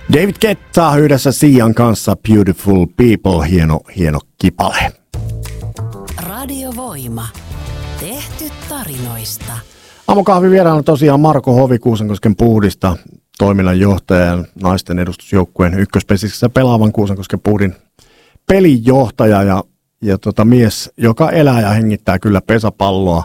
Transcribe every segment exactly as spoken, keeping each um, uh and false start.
David Guetta yhdessä Sian kanssa Beautiful People, hieno, hieno kipale. Radiovoima. Tehty tarinoista. Aamukahvi vieraana tosiaan Marko Hovi, Kuusankosken Puhdista, toiminnanjohtaja, naisten edustusjoukkueen ykköspesissä pelaavan Kuusankosken Puhdin pelinjohtaja ja, ja tota mies, joka elää ja hengittää kyllä pesäpalloa.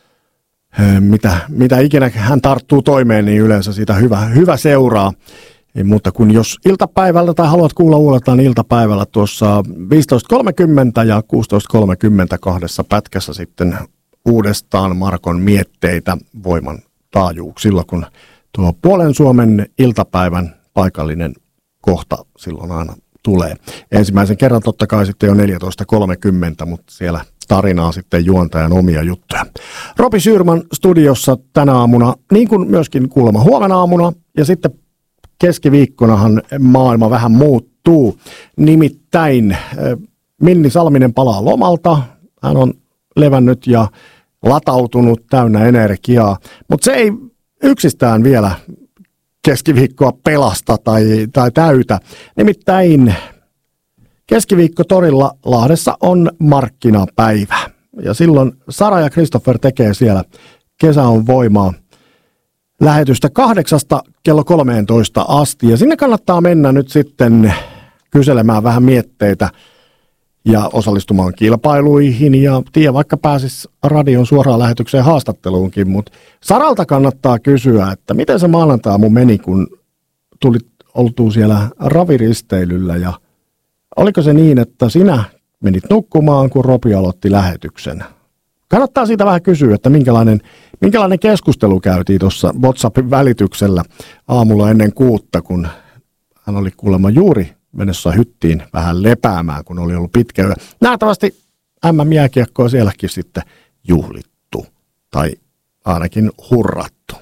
Mitä, mitä ikinä hän tarttuu toimeen, niin yleensä siitä hyvä, hyvä seuraa. Mutta kun jos iltapäivällä tai haluat kuulla uudeltaan iltapäivällä tuossa viisitoista kolmekymmentä ja kuusitoista kolmekymmentä kahdessa pätkässä sitten uudestaan Markon mietteitä voiman taajuuksilla, kun tuo puolen Suomen iltapäivän paikallinen kohta silloin aina tulee. Ensimmäisen kerran totta kai sitten jo neljätoista kolmekymmentä, mutta siellä tarinaa sitten juontajan omia juttuja. Robi Syrman studiossa tänä aamuna, niin kuin myöskin kuulemma huomenna aamuna, ja sitten keskiviikkonahan maailma vähän muuttuu. Nimittäin Minni Salminen palaa lomalta. Hän on levännyt ja latautunut täynnä energiaa, mutta se ei yksistään vielä keskiviikkoa pelasta tai, tai täytä. Nimittäin keskiviikkotorilla Lahdessa on markkinapäivä. Ja silloin Sara ja Christopher tekee siellä Kesä on voimaa lähetystä kahdeksasta kello kolmeentoista asti. Ja sinne kannattaa mennä nyt sitten kyselemään vähän mietteitä ja osallistumaan kilpailuihin. Ja tiedä, vaikka pääsis radion suoraan lähetykseen haastatteluunkin. Mutta Saralta kannattaa kysyä, että miten se maanantai-aamu meni, kun tulit oltua siellä raviristeilyllä. Ja oliko se niin, että sinä menit nukkumaan, kun Robi aloitti lähetyksen? Kannattaa siitä vähän kysyä, että minkälainen, minkälainen keskustelu käytiin tuossa WhatsAppin välityksellä aamulla ennen kuutta, kun hän oli kuulemma juuri menossa hyttiin vähän lepäämään, kun oli ollut pitkä yö. Nähtävästi M M-jääkiekkoa sielläkin sitten juhlittu, tai ainakin hurrattu.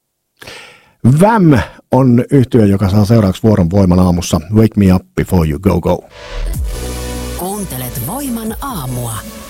V A M on yhtye, joka saa seuraavaksi vuoron Voiman aamussa. Wake me up before you go go. Kuuntelet Voiman aamua.